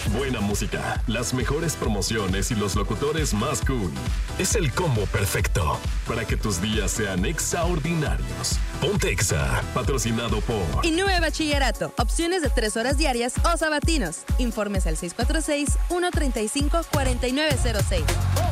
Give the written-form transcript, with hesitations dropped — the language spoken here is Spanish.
buena música, las mejores promociones y los locutores más cool. Es el combo perfecto para que tus días sean extraordinarios. Ponte Exa, patrocinado por Innove Bachillerato. Opciones de 3 horas diarias o sabatinos. Informes al 646-135-4906.